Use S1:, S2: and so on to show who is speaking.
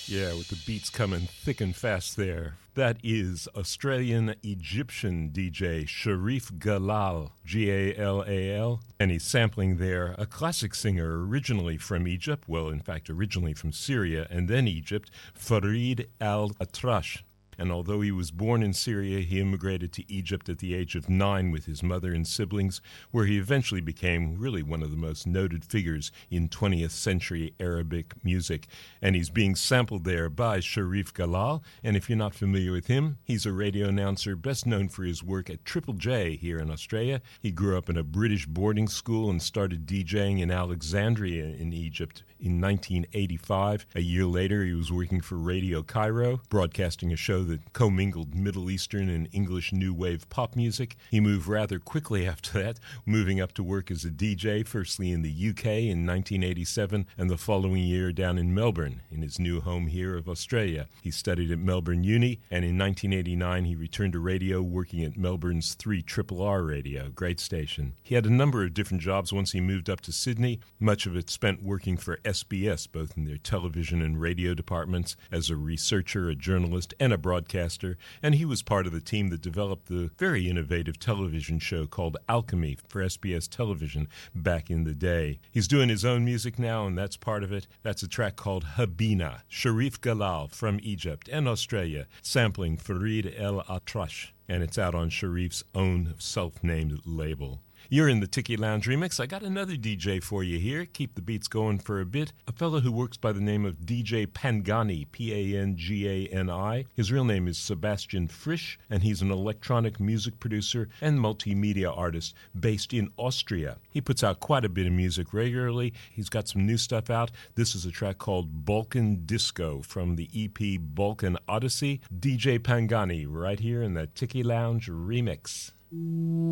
S1: Yeah, with the beats coming thick and fast there. That is Australian-Egyptian DJ Sharif Galal, G-A-L-A-L, and he's sampling there a classic singer originally from Egypt, well, in fact, originally from Syria and then Egypt, Farid al-Atrash. And although he was born in Syria, he immigrated to Egypt at the age of 9 with his mother and siblings, where he eventually became really one of the most noted figures in 20th century Arabic music. And he's being sampled there by Sharif Galal. And if you're not familiar with him, he's a radio announcer best known for his work at Triple J here in Australia. He grew up in a British boarding school and started DJing in Alexandria in Egypt in 1985. A year later, he was working for Radio Cairo, broadcasting a show that commingled Middle Eastern and English new wave pop music. He moved rather quickly after that, moving up to work as a DJ, firstly in the UK in 1987, and the following year down in Melbourne, in his new home here of Australia. He studied at Melbourne Uni, and in 1989 he returned to radio, working at Melbourne's 3RRR radio, great station. He had a number of different jobs once he moved up to Sydney, much of it spent working for SBS, both in their television and radio departments, as a researcher, a journalist, and a broadcaster, and he was part of the team that developed the very innovative television show called Alchemy for SBS television back in the day. He's doing his own music now, and that's part of it. That's a track called Habina, Sharif Galal from Egypt and Australia, sampling Farid El Atrash, and it's out on Sharif's own self-named label. You're in the Tiki Lounge Remix. I got another DJ for you here. Keep the beats going for a bit. A fellow who works by the name of DJ Pangani, P-A-N-G-A-N-I. His real name is Sebastian Frisch, and he's an electronic music producer and multimedia artist based in Austria. He puts out quite a bit of music regularly. He's got some new stuff out. This is a track called Balkan Disco from the EP Balkan Odyssey. DJ Pangani right here in the Tiki Lounge Remix.